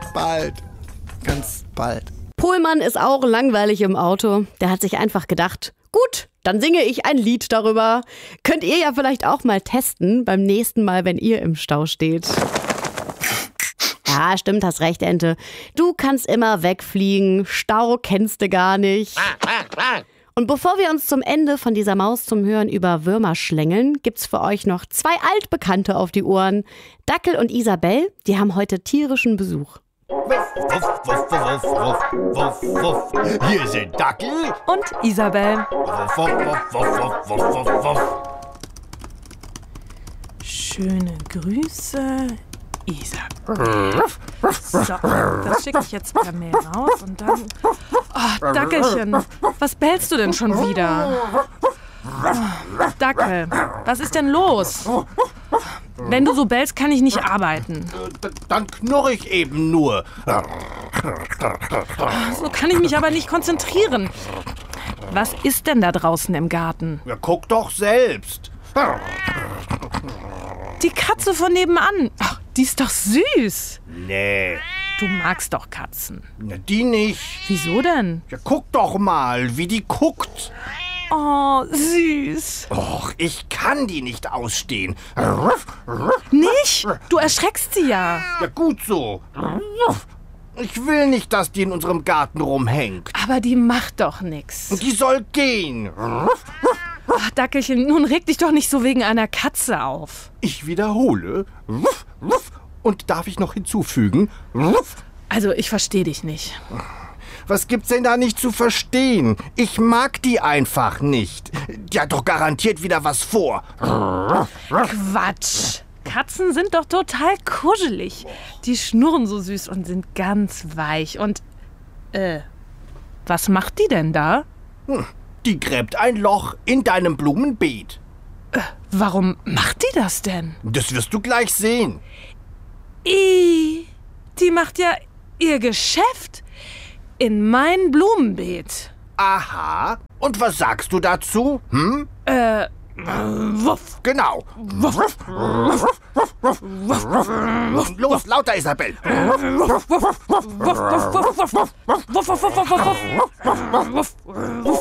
bald. Ganz bald. Pohlmann ist auch langweilig im Auto. Der hat sich einfach gedacht, gut, dann singe ich ein Lied darüber. Könnt ihr ja vielleicht auch mal testen beim nächsten Mal, wenn ihr im Stau steht. Ja, stimmt, hast recht, Ente. Du kannst immer wegfliegen. Stau kennst du gar nicht. Und bevor wir uns zum Ende von dieser Maus zum Hören über Würmer schlängeln, gibt's für euch noch 2 Altbekannte auf die Ohren. Dackel und Isabell, die haben heute tierischen Besuch. Wuff, wuff, wuff, wuff, wuff, wuff. Hier sind Dackel und Isabell. Wuff, wuff, wuff, wuff, wuff, wuff, wuff. Schöne Grüße, Isabell. So, das schicke ich jetzt per Mail raus und dann... Oh, Dackelchen, was bellst du denn schon wieder? Oh, Dackel, was ist denn los? Wenn du so bellst, kann ich nicht arbeiten. Dann knurre ich eben nur. So kann ich mich aber nicht konzentrieren. Was ist denn da draußen im Garten? Ja, guck doch selbst. Die Katze von nebenan. Ach, die ist doch süß. Nee. Du magst doch Katzen. Na, die nicht. Wieso denn? Ja, guck doch mal, wie die guckt. Oh, süß. Och, ich kann die nicht ausstehen. Nicht? Du erschreckst sie ja. Ja, gut so. Ich will nicht, dass die in unserem Garten rumhängt. Aber die macht doch nix. Die soll gehen. Ach, Dackelchen, nun reg dich doch nicht so wegen einer Katze auf. Ich wiederhole. Und darf ich noch hinzufügen? Also, ich verstehe dich nicht. Was gibt's denn da nicht zu verstehen? Ich mag die einfach nicht. Die hat doch garantiert wieder was vor. Quatsch. Katzen sind doch total kuschelig. Die schnurren so süß und sind ganz weich. Und, was macht die denn da? Die gräbt ein Loch in deinem Blumenbeet. Warum macht die das denn? Das wirst du gleich sehen. Die macht ja ihr Geschäft in mein Blumenbeet. Aha. Und was sagst du dazu? Wuff. Genau. Wuff. Los, lauter, Isabell. Wuff, wuff, wuff, wuff, wuff, wuff, wuff, wuff, wuff, wuff, wuff, wuff, wuff, wuff, wuff,